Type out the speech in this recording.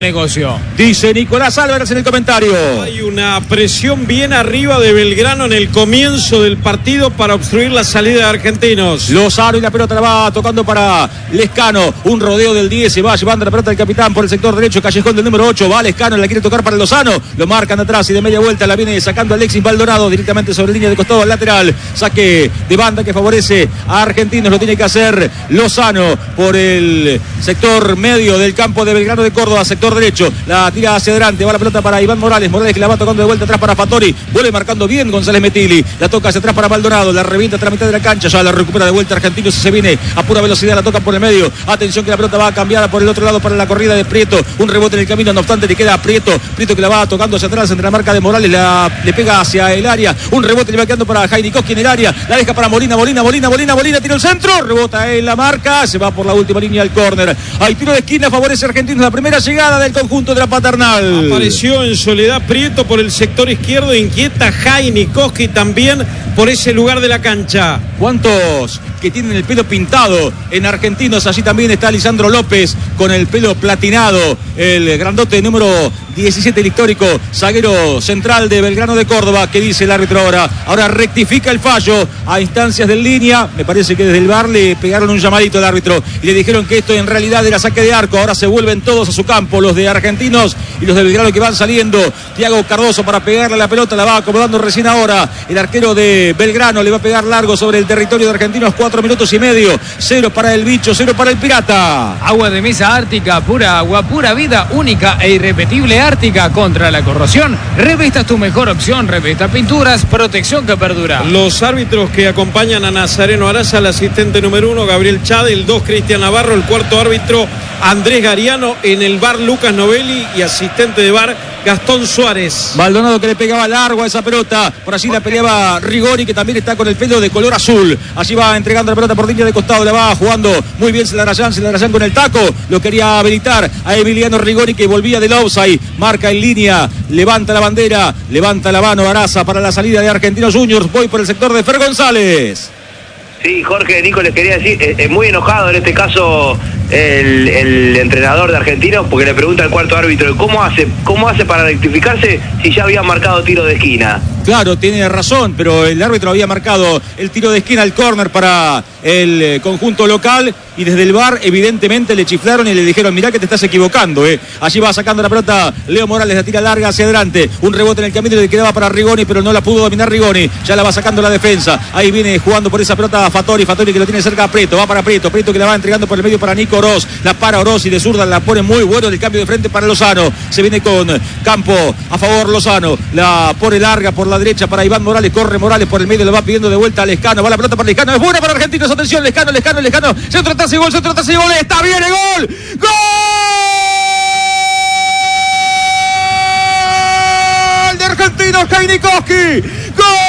negocio. Dice Nicolás Álvarez en el comentario. Hay una presión bien arriba de Belgrano en el comienzo del partido para obstruir la salida de Argentinos. Lozano y la pelota la va tocando para Lescano. Un rodeo del 10, se va llevando la pelota del capitán por el sector derecho. Callejón del número 8, va Lescano, la quiere tocar para Lozano. Lo marcan atrás y de media vuelta la viene sacando Alexis Maldonado directamente sobre línea de costado al lateral. Saque de banda que favorece a Argentinos. Lo tiene que hacer Lozano por el sector medio del campo de Belgrano de Córdoba, sector derecho, la tira hacia adelante, va la pelota para Iván Morales que la va tocando de vuelta atrás para Fattori, vuelve marcando bien González Metilli, la toca hacia atrás para Maldonado, la revienta hasta la mitad de la cancha, ya la recupera de vuelta Argentinos y se viene a pura velocidad, la toca por el medio, atención que la pelota va a cambiar por el otro lado para la corrida de Prieto, un rebote en el camino, no obstante le queda a Prieto que la va tocando hacia atrás entre la marca de Morales, le pega hacia el área, un rebote le va quedando para Jainikoski en el área, la deja para Molina, tira el centro, rebota en la marca, se va por la última línea al córner, hay tiro de esquina, favorece a Argentinos, la primera llegada del conjunto de la Paternal. Apareció en soledad Prieto por el sector izquierdo, inquieta Jainikoski también por ese lugar de la cancha. ¿Cuántos que tienen el pelo pintado en Argentinos? Allí también está Lisandro López con el pelo platinado, el grandote número 17, el histórico zaguero central de Belgrano de Córdoba. ¿Qué dice el árbitro ahora? Ahora rectifica el fallo a instancias del línea. Me parece que desde el VAR le pegaron un llamadito al árbitro y le dijeron que esto en realidad era saque de arco. Ahora se vuelven todos a su campo, los de Argentinos y los de Belgrano que van saliendo. Thiago Cardoso para pegarle la pelota, la va acomodando recién ahora. El arquero de Belgrano le va a pegar largo sobre el territorio de Argentinos. 4 minutos y medio. 0 para el bicho, 0 para el pirata. Agua de mesa Ártica, pura agua, pura vida, única e irrepetible Ártica contra la corrosión. Revista es tu mejor opción. Revista Pinturas, protección que perdura. Los árbitros que acompañan a Nazareno Araza, el asistente número 1, Gabriel Chade, el 2, Cristian Navarro, el cuarto árbitro, Andrés Gariano, en el VAR, Lucas Novelli y asistente de VAR, Gastón Suárez. Maldonado que le pegaba largo a esa pelota. Por allí la peleaba Rigoni, que también está con el pelo de color azul. Allí va entregando la pelota por línea de costado. La va jugando muy bien Celarayán con el taco. Lo quería habilitar a Emiliano Rigoni, que volvía del offside. Marca en línea. Levanta la bandera. Levanta la mano Araza para la salida de Argentinos Juniors. Voy por el sector de Fer González. Sí, Jorge, Nico, les quería decir, muy enojado en este caso el entrenador de Argentinos, porque le pregunta al cuarto árbitro, ¿cómo hace para rectificarse si ya había marcado tiro de esquina? Claro, tiene razón, pero el árbitro había marcado el tiro de esquina, el córner para el conjunto local, y desde el VAR evidentemente le chiflaron y le dijeron, mirá que te estás equivocando. Allí va sacando la pelota Leo Morales, la tira larga hacia adelante, un rebote en el camino que quedaba para Rigoni, pero no la pudo dominar Rigoni, ya la va sacando la defensa, ahí viene jugando por esa pelota Fattori que lo tiene cerca a Prieto, va para Prieto que la va entregando por el medio para Nico Oroz, la para Oroz y de zurda la pone muy bueno el cambio de frente para Lozano, se viene con campo a favor Lozano, la pone larga por la derecha para Iván Morales, corre Morales por el medio, le va pidiendo de vuelta a Lescano, va la pelota para Lescano, es buena para Argentinos, atención, Lescano, centro, tras y gol, está bien el gol, ¡gol! De Argentinos, Jainikoski, ¡gol!